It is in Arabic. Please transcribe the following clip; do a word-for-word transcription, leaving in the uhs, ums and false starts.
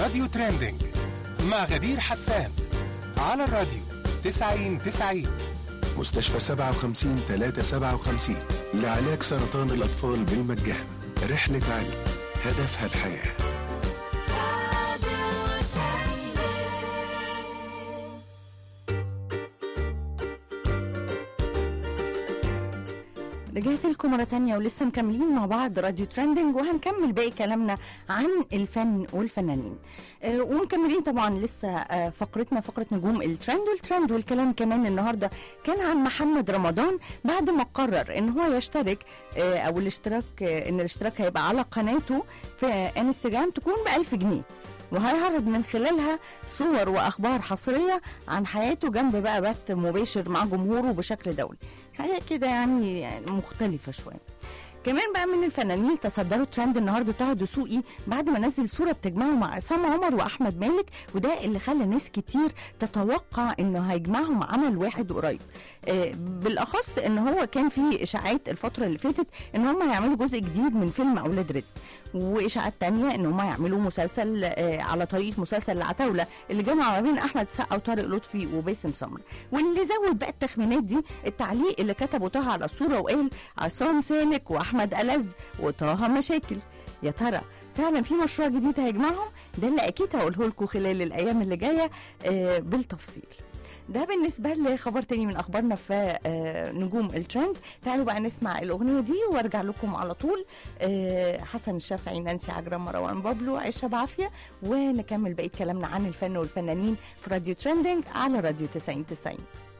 راديو ترندنج مع غدير حسان على الراديو تسعين تسعين. مستشفى سبعة وخمسين ثلاثة سبعة وخمسين لعلاج سرطان الأطفال بالمجان. رحلة علم هدفها الحياة. رجعت لكم مرة تانية ولسه مكملين مع بعض راديو ترندنج، وهنكمل باقي كلامنا عن الفن والفنانين. آه ومكملين طبعا لسه آه فقرتنا فقرة نجوم الترند والترند، والكلام كمان النهاردة كان عن محمد رمضان بعد ما قرر ان هو يشترك آه او الاشتراك آه ان الاشتراك هيبقى على قناته في انستجرام تكون بألف جنيه، وهيعرض من خلالها صور واخبار حصريه عن حياته جنب بقى بث مباشر مع جمهوره بشكل دولي. حاجه كده يعني مختلفه شويه. كمان بقى من الفنانين تصدروا ترند النهارده طه دسوقي بعد ما نزل صوره بتجمعه مع عصام عمر واحمد مالك، وده اللي خلى ناس كتير تتوقع انه هيجمعهم عمل واحد قريب. آه بالاخص ان هو كان في اشاعات الفتره اللي فاتت ان هم هيعملوا جزء جديد من فيلم اولاد رزق، واشاعات تانية ان هم هيعملوا مسلسل آه على طريقه مسلسل العتاوله اللي جمع ما بين احمد السقا وطارق لطفي وباسم سمر. واللي زود بقى التخمينات دي التعليق اللي كتبه طه على الصوره وقال عصام سالك واحمد ألذ وطه مشاكل. يا ترى فعلا في مشروع جديد هيجمعهم؟ ده اللي اكيد هقوله لكم خلال الايام اللي جايه آه بالتفصيل. ده بالنسبه لخبر تاني من اخبارنا في آه نجوم الترند. تعالوا بقى نسمع الاغنيه دي وارجع لكم على طول. آه حسن الشافعي، نانسي عجرم، مروان بابلو، عيشها بعافيه، ونكمل بقيه كلامنا عن الفن والفنانين في راديو ترندنج على راديو تسعين تسعين.